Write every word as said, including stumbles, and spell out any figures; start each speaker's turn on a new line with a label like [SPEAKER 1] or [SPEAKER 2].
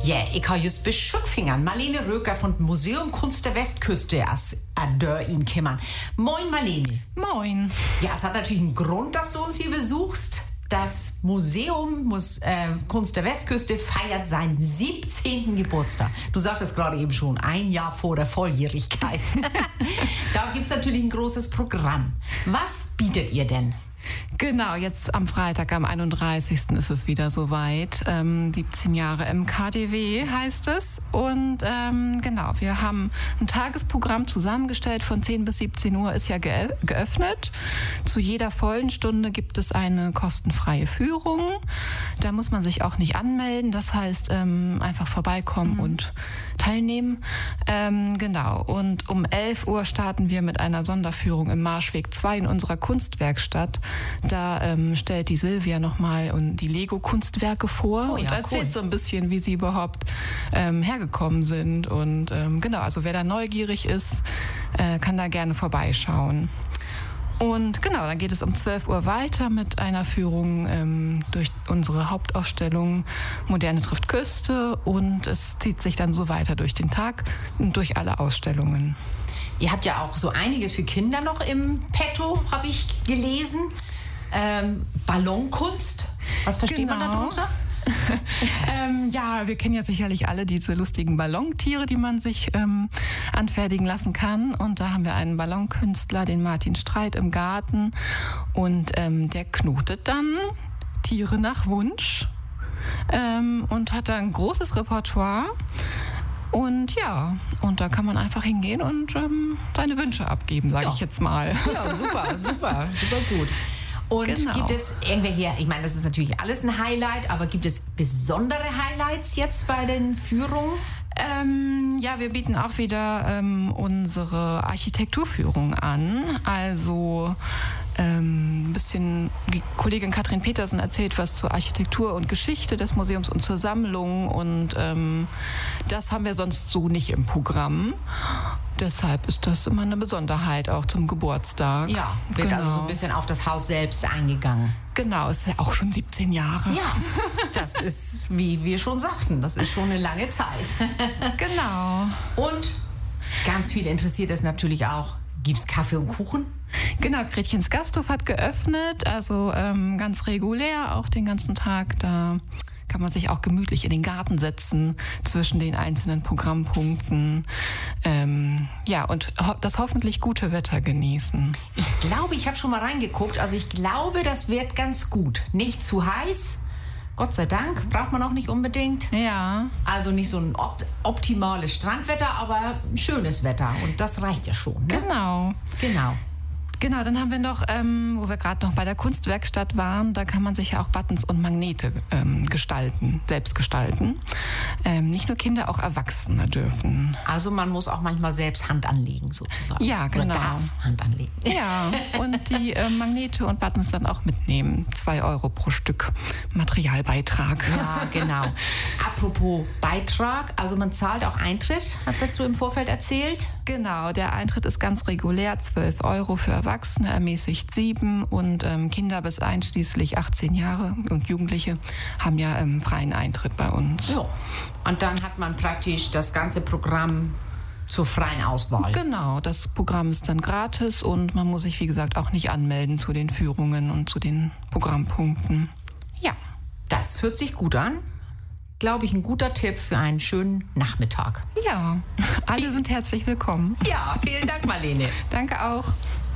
[SPEAKER 1] Ja, yeah, ich habe just beschutfingern. Marlene Röker von Museum Kunst der Westküste als Adör ihn kümmern. Moin, Marlene.
[SPEAKER 2] Moin.
[SPEAKER 1] Ja, es hat natürlich einen Grund, dass du uns hier besuchst. Das Museum Mus- äh, Kunst der Westküste feiert seinen siebzehnten Geburtstag. Du sagtest gerade eben schon, ein Jahr vor der Volljährigkeit. Da gibt es natürlich ein großes Programm. Was bietet ihr denn?
[SPEAKER 2] Genau, jetzt am Freitag, am einunddreißigsten ist es wieder soweit. Ähm, siebzehn Jahre M K D W heißt es. Und ähm, genau, wir haben ein Tagesprogramm zusammengestellt. Von zehn bis siebzehn Uhr ist ja ge- geöffnet. Zu jeder vollen Stunde gibt es eine kostenfreie Führung. Da muss man sich auch nicht anmelden. Das heißt, ähm, einfach vorbeikommen mhm. und teilnehmen. Ähm, genau, und um elf Uhr starten wir mit einer Sonderführung im Marschweg zwei in unserer Kunstwerkstatt. Da ähm, stellt die Silvia nochmal und die Lego-Kunstwerke vor oh, und ja, erzählt cool. so ein bisschen, wie sie überhaupt ähm, hergekommen sind. Und ähm, genau, also wer da neugierig ist, äh, kann da gerne vorbeischauen. Und genau, dann geht es um zwölf Uhr weiter mit einer Führung ähm, durch unsere Hauptausstellung Moderne trifft Küste und es zieht sich dann so weiter durch den Tag und durch alle Ausstellungen.
[SPEAKER 1] Ihr habt ja auch so einiges für Kinder noch im Petto, habe ich gelesen. Ähm, Ballonkunst, was versteht
[SPEAKER 2] genau.
[SPEAKER 1] man darunter?
[SPEAKER 2] ähm, ja, wir kennen ja sicherlich alle diese lustigen Ballontiere, die man sich ähm, anfertigen lassen kann. Und da haben wir einen Ballonkünstler, den Martin Streit, im Garten. Und ähm, der knotet dann Tiere nach Wunsch ähm, und hat da ein großes Repertoire. Und ja, und da kann man einfach hingehen und ähm, seine Wünsche abgeben, sage ja. ich jetzt mal.
[SPEAKER 1] Ja, super, super, super gut. Und genau. gibt es irgendwelche, ich meine, das ist natürlich alles ein Highlight, aber gibt es besondere Highlights jetzt bei den Führungen?
[SPEAKER 2] Ähm, ja, wir bieten auch wieder ähm, unsere Architekturführung an. Also ähm, ein bisschen, die Kollegin Katrin Petersen erzählt was zur Architektur und Geschichte des Museums und zur Sammlung. Und ähm, das haben wir sonst so nicht im Programm. Deshalb ist das immer eine Besonderheit, auch zum Geburtstag.
[SPEAKER 1] Ja, wird genau. also so ein bisschen auf das Haus selbst eingegangen.
[SPEAKER 2] Genau, es ist ja auch schon siebzehn Jahre.
[SPEAKER 1] Ja, das ist, wie wir schon sagten, das ist schon eine lange Zeit.
[SPEAKER 2] Genau.
[SPEAKER 1] Und ganz viel interessiert es natürlich auch, gibt es Kaffee und Kuchen?
[SPEAKER 2] Genau, Gretchens Gasthof hat geöffnet, also ähm, ganz regulär, auch den ganzen Tag. Da kann man sich auch gemütlich in den Garten setzen zwischen den einzelnen Programmpunkten. Ähm, ja, und ho- das hoffentlich gute Wetter genießen.
[SPEAKER 1] Ich glaube, ich habe schon mal reingeguckt. Also ich glaube, das wird ganz gut. Nicht zu heiß. Gott sei Dank, braucht man auch nicht unbedingt.
[SPEAKER 2] Ja.
[SPEAKER 1] Also nicht so ein opt- optimales Strandwetter, aber ein schönes Wetter. Und das reicht ja schon. Ne?
[SPEAKER 2] Genau.
[SPEAKER 1] Genau.
[SPEAKER 2] Genau, dann haben wir noch, ähm, wo wir gerade noch bei der Kunstwerkstatt waren, da kann man sich ja auch Buttons und Magnete ähm, gestalten, selbst gestalten. Ähm, nicht nur Kinder, auch Erwachsene dürfen.
[SPEAKER 1] Also man muss auch manchmal selbst Hand anlegen, sozusagen.
[SPEAKER 2] Ja, genau.
[SPEAKER 1] Man darf Hand anlegen.
[SPEAKER 2] Ja, und die äh, Magnete und Buttons dann auch mitnehmen. Zwei Euro pro Stück Materialbeitrag.
[SPEAKER 1] Ja, genau. Apropos Beitrag, also man zahlt auch Eintritt, hattest du im Vorfeld erzählt?
[SPEAKER 2] Genau, der Eintritt ist ganz regulär, zwölf Euro für Erwachsene, ermäßigt sieben und ähm, Kinder bis einschließlich achtzehn Jahre und Jugendliche haben ja ähm, freien Eintritt bei uns.
[SPEAKER 1] Ja, und dann hat man praktisch das ganze Programm zur freien Auswahl.
[SPEAKER 2] Genau, das Programm ist dann gratis und man muss sich, wie gesagt, auch nicht anmelden zu den Führungen und zu den Programmpunkten. Ja.
[SPEAKER 1] Das hört sich gut an. Glaube ich, ein guter Tipp für einen schönen Nachmittag.
[SPEAKER 2] Ja, alle sind herzlich willkommen.
[SPEAKER 1] Ja, vielen Dank, Marlene.
[SPEAKER 2] Danke auch.